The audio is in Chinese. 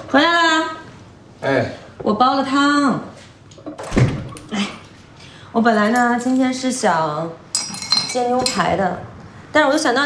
回来啦！ 哎， 我煲了汤。哎，我本来呢今天是想煎牛排的，但是我就想到